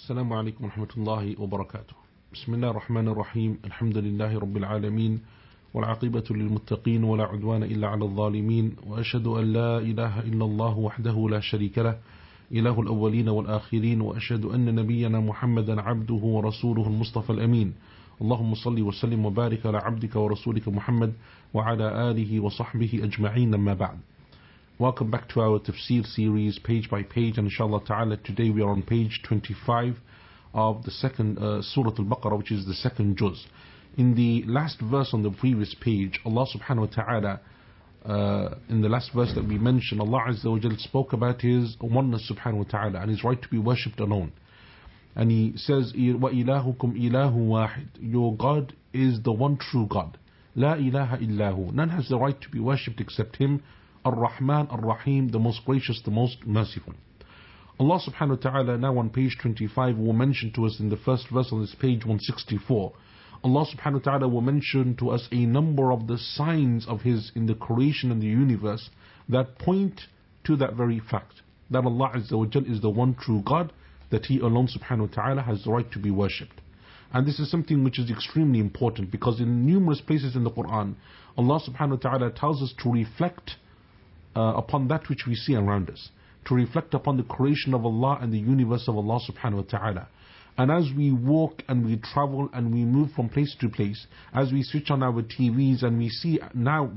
السلام عليكم ورحمة الله وبركاته. بسم الله الرحمن الرحيم. الحمد لله رب العالمين، والعاقبة للمتقين، ولا عدوان إلا على الظالمين، وأشهد أن لا إله إلا الله وحده لا شريك له، إله الأولين والآخرين، وأشهد أن نبينا محمدا عبده ورسوله المصطفى الأمين. اللهم صل وسلم وبارك على عبدك ورسولك محمد وعلى آله وصحبه أجمعين. أما بعد. Welcome back to our tafsir series, page by page, and inshallah ta'ala today we are on page 25 of the second Surah Al-Baqarah, which is the second juz. In the last verse on the previous page, Allah subhanahu wa ta'ala, in the last verse that we mentioned, Allah Azza wa Jal spoke about His oneness subhanahu wa ta'ala and His right to be worshipped alone. And He says, وَإِلَهُكُمْ إِلَهُ وَاحِدٌ, your God is the one true God. لَا إِلَهَ إِلَّا هُ, none has the right to be worshipped except Him. Ar-Rahman Ar-Rahim, the most gracious, the most merciful. Allah subhanahu wa ta'ala now on page 25 will mention to us in the first verse on this page 164. Allah subhanahu wa ta'ala will mention to us a number of the signs of His in the creation and the universe that point to that very fact, that Allah Azza wa Jal is the one true God, that He alone subhanahu wa ta'ala has the right to be worshipped. And this is something which is extremely important, because in numerous places in the Quran, Allah subhanahu wa ta'ala tells us to reflect upon that which we see around us, to reflect upon the creation of Allah and the universe of Allah subhanahu wa ta'ala. And as we walk and we travel and we move from place to place, as we switch on our TVs and we see now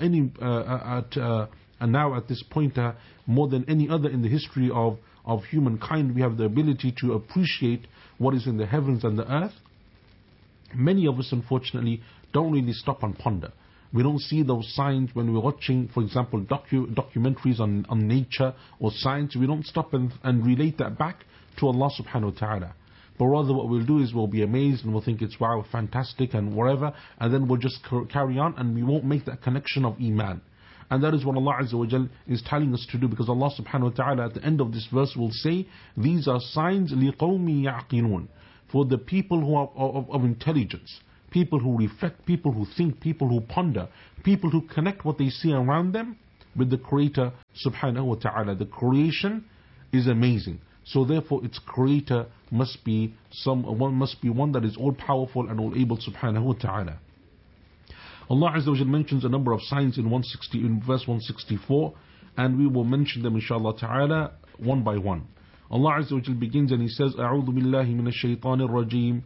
now at this point more than any other in the history of humankind, we have the ability to appreciate what is in the heavens and the earth. Many of us unfortunately don't really stop and ponder. We don't see those signs when we're watching, for example, documentaries on nature or science. We don't stop and relate that back to Allah subhanahu wa ta'ala. But rather what we'll do is we'll be amazed and we'll think it's wow, fantastic and whatever, and then we'll just carry on and we won't make that connection of Iman. And that is what Allah Azza wa Jal is telling us to do, because Allah subhanahu wa ta'ala at the end of this verse will say, these are signs لِقَوْمِ يَعْقِلُونَ, for the people who are of intelligence, people who reflect, people who think, people who ponder, people who connect what they see around them with the Creator subhanahu wa ta'ala. The creation is amazing, so therefore its Creator must be one that is all powerful and all able subhanahu wa ta'ala. Allah Azza wa Jal mentions a number of signs in verse 164, and we will mention them inshallah ta'ala one by one. Allah Azza wa Jal begins and He says, أعوذ بالله من الشيطان الرجيم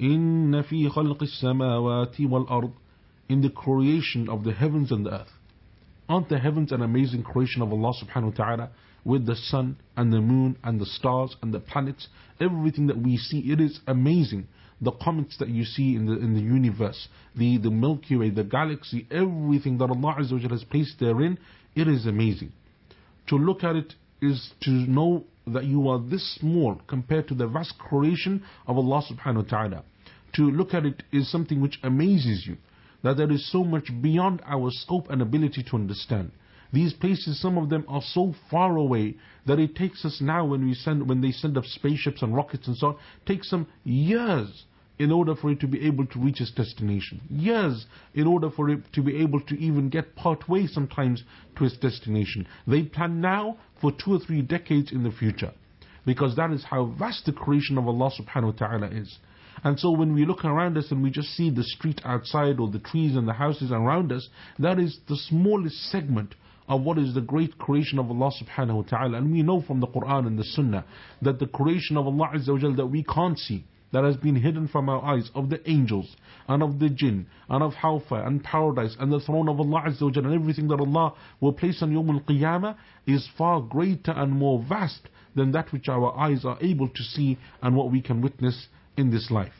إن في خلق السماوات والأرض, in the creation of the heavens and the earth. Aren't the heavens an amazing creation of Allah subhanahu wa ta'ala, with the sun and the moon and the stars and the planets, everything that we see, it is amazing. The comets that you see in the universe, the Milky Way, the galaxy, everything that Allah Azza wa Jalla has placed therein, it is amazing. To look at it is to know that you are this small compared to the vast creation of Allah subhanahu wa ta'ala. To look at it is something which amazes you, that there is so much beyond our scope and ability to understand. These places, some of them are so far away that it takes us now when they send up spaceships and rockets and so on, takes some years in order for it to be able to reach its destination. Years in order for it to be able to even get part way sometimes to its destination. They plan now for 2 or 3 decades in the future, because that is how vast the creation of Allah subhanahu wa ta'ala is. And so when we look around us and we just see the street outside or the trees and the houses around us, that is the smallest segment of what is the great creation of Allah subhanahu wa ta'ala. And we know from the Quran and the Sunnah that the creation of Allah Azza wa Jal that we can't see, that has been hidden from our eyes, of the angels and of the jinn and of hellfire and paradise and the throne of Allah Azza wa Jal and everything that Allah will place on Yawm al-Qiyamah, is far greater and more vast than that which our eyes are able to see and what we can witness in this life.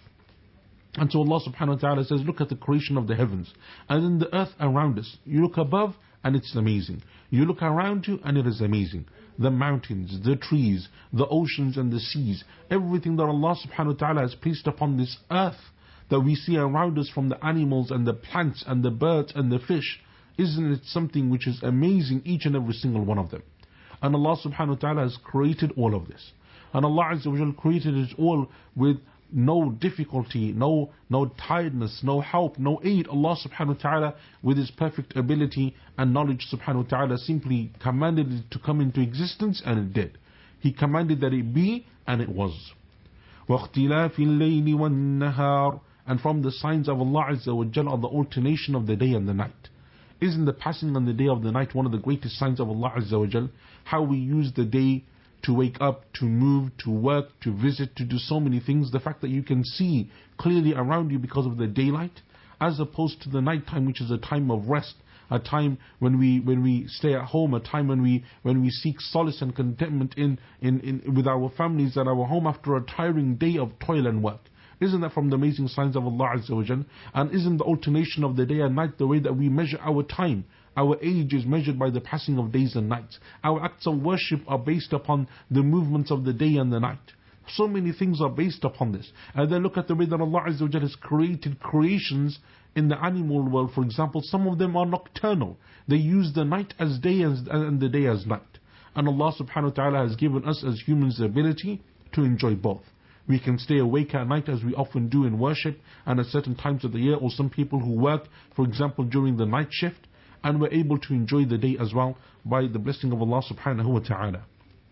And so Allah subhanahu wa ta'ala says, look at the creation of the heavens and then the earth around us. You look above and it's amazing. You look around you and it is amazing. The mountains, the trees, the oceans and the seas, everything that Allah subhanahu wa ta'ala has placed upon this earth that we see around us, from the animals and the plants and the birds and the fish, isn't it something which is amazing, each and every single one of them? And Allah subhanahu wa ta'ala has created all of this. And Allah Azza wa Jal created it all with no difficulty, no tiredness, no help, no aid. Allah subhanahu wa ta'ala, with His perfect ability and knowledge subhanahu wa ta'ala, simply commanded it to come into existence, and it did. He commanded that it be, and it was. وَاخْتِلَافِ اللَّيْلِ وَالنَّهَارِ. And from the signs of Allah Azza wa Jal are the alternation of the day and the night. Isn't the passing on the day of the night one of the greatest signs of Allah Azza wa Jal? How we use the day to wake up, to move, to work, to visit, to do so many things. The fact that you can see clearly around you because of the daylight, as opposed to the night time, which is a time of rest, a time when we stay at home, a time when we seek solace and contentment in with our families at our home after a tiring day of toil and work. Isn't that from the amazing signs of Allah Azza wa Jal? And isn't the alternation of the day and night the way that we measure our time? Our age is measured by the passing of days and nights. Our acts of worship are based upon the movements of the day and the night. So many things are based upon this. And then look at the way that Allah Azza wa Jal has created creations in the animal world. For example, some of them are nocturnal. They use the night as day and the day as night. And Allah subhanahu wa ta'ala has given us as humans the ability to enjoy both. We can stay awake at night as we often do in worship and at certain times of the year, or some people who work, for example, during the night shift, and we're able to enjoy the day as well by the blessing of Allah subhanahu wa ta'ala.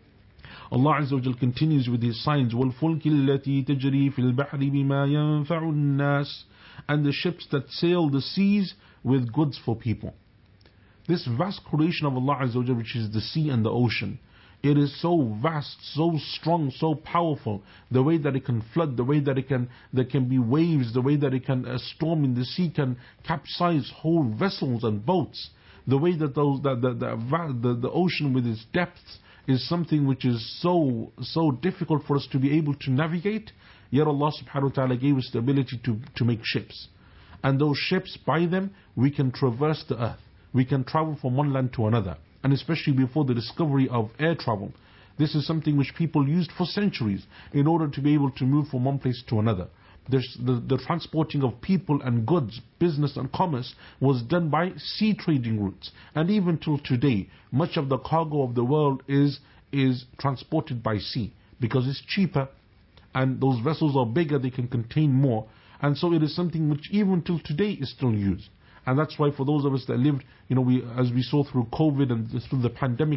Allah Azza wa Jal continues with His signs, وَالْفُلْكِ الَّتِي تَجْرِي فِي الْبَحْرِ بِمَا يَنْفَعُ النَّاسِ, and the ships that sail the seas with goods for people. This vast creation of Allah Azza wa Jal, which is the sea and the ocean, it is so vast, so strong, so powerful. The way that it can flood, the way that there can be waves, the way that it can, a storm in the sea can capsize whole vessels and boats. The way that the ocean with its depths is something which is so difficult for us to be able to navigate. Yet Allah subhanahu wa ta'ala gave us the ability to make ships. And those ships, by them, we can traverse the earth. We can travel from one land to another. And especially before the discovery of air travel, this is something which people used for centuries in order to be able to move from one place to another. The transporting of people and goods, business and commerce was done by sea trading routes. And even till today, much of the cargo of the world is transported by sea because it's cheaper and those vessels are bigger, they can contain more. And so it is something which even till today is still used. And that's why for those of us that lived, as we saw through COVID and through the pandemic